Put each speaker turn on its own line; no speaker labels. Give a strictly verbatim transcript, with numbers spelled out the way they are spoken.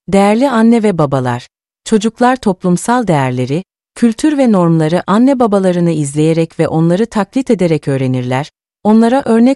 Değerli anne ve babalar, çocuklar toplumsal değerleri, kültür ve normları anne babalarını izleyerek ve onları taklit ederek öğrenirler, onlara örnek